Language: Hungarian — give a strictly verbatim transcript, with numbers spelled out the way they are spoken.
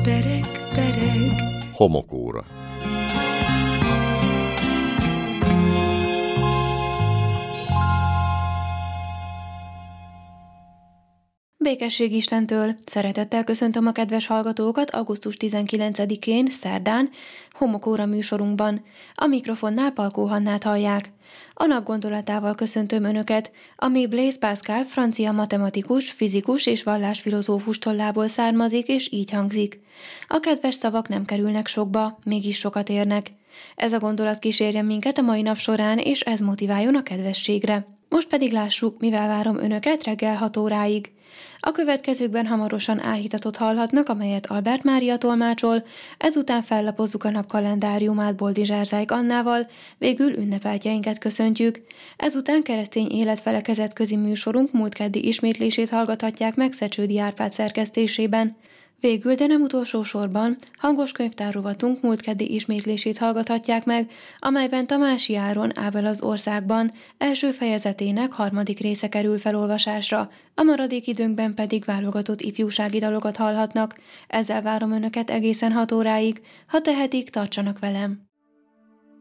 Pereg, pereg. Homokóra. Békesség Istentől! Szeretettel köszöntöm a kedves hallgatókat augusztus tizenkilencedikén, szerdán, Homokóra műsorunkban. A mikrofonnál Palkó Hannát hallják. A nap gondolatával köszöntöm Önöket, ami Blaise Pascal, francia matematikus, fizikus és vallásfilozófus tollából származik, és így hangzik. A kedves szavak nem kerülnek sokba, mégis sokat érnek. Ez a gondolat kísérjen minket a mai nap során, és ez motiváljon a kedvességre. Most pedig lássuk, mivel várom Önöket reggel hat óráig. A következőkben hamarosan áhítatot hallhatnak, amelyet Albert Mária tolmácsol, ezután fellapozzuk a nap kalendáriumát Boldizsár-Zájk Annával, végül ünnepeltjeinket köszöntjük. Ezután keresztény életfelekezet közi műsorunk múlt keddi ismétlését hallgathatják meg Szecsődi Árpád szerkesztésében. Végül, de nem utolsó sorban, hangos könyvtárrovatunk múlt keddi ismétlését hallgathatják meg, amelyben Tamási Áron Ábel az országban első fejezetének harmadik része kerül felolvasásra, a maradék időnkben pedig válogatott ifjúsági dalokat hallhatnak. Ezzel várom Önöket egészen hat óráig, ha tehetik, tartsanak velem.